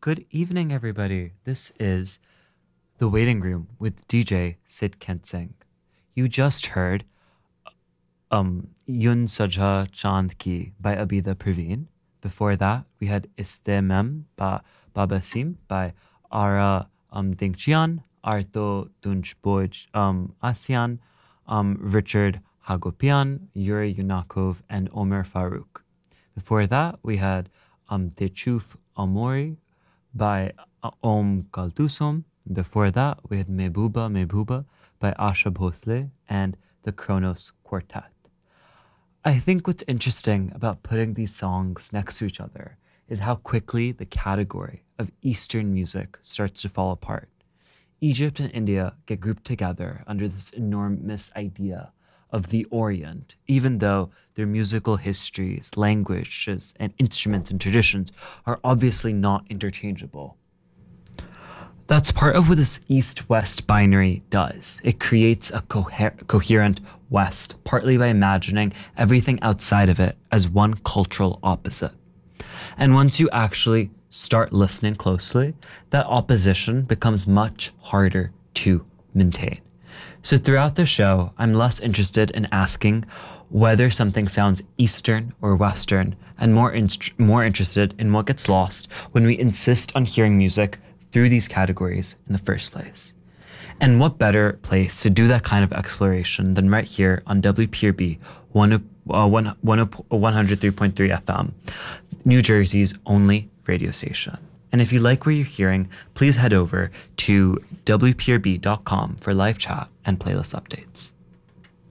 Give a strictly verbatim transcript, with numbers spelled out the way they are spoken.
Good evening, everybody. This is The Waiting Room with D J Sid Kensing. You just heard um, Yun Sajha Chand Ki by Abida Praveen. Before that, we had Istemem by Babasim by Ara um, Dingchian, Arto Dunchboj um, Asian, um, Richard Hagopian, Yuri Yunakov, and Omer Farouk. Before that, we had um, Techuf Amori by uh, Om Kaltusum. Before that, we had Mebuba Mebuba by Asha Bhosle and the Kronos Quartet. I think what's interesting about putting these songs next to each other is how quickly the category of Eastern music starts to fall apart. Egypt and India get grouped together under this enormous idea of the Orient, even though their musical histories, languages, and instruments and traditions are obviously not interchangeable. That's part of what this East-West binary does. It creates a coher- coherent West, partly by imagining everything outside of it as one cultural opposite. And once you actually start listening closely, that opposition becomes much harder to maintain. So throughout the show, I'm less interested in asking whether something sounds Eastern or Western, and more, inst- more interested in what gets lost when we insist on hearing music through these categories in the first place. And what better place to do that kind of exploration than right here on W P R B one oh three point three F M, New Jersey's only radio station. And if you like what you're hearing, please head over to W P R B dot com for live chat and playlist updates.